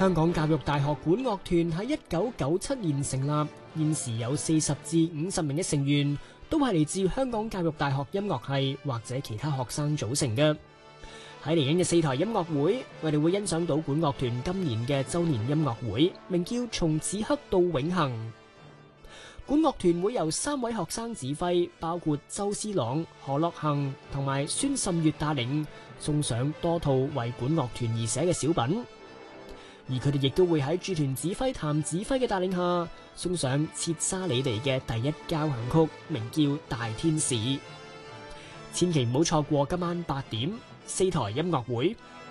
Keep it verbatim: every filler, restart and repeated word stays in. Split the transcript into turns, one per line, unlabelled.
香港教育大學管樂團喺一九九七年成立，現時有四十至五十名嘅成員，都係嚟自香港教育大學音樂系或者其他學生組成嘅。喺嚟緊嘅四台音樂會，我哋會欣賞到管樂團今年嘅周年音樂會，名叫《從此刻到永恆》。管樂團會由三位學生指揮，包括周思朗、何樂恒同埋孫滲月帶領，送上多套為管樂團而寫嘅小品。而佢哋亦都會喺駐團指揮譚指揮嘅帶領下，送上切沙里尼嘅第一交響曲，名叫《大天使》。千祈唔好錯過今晚八點四台音樂會。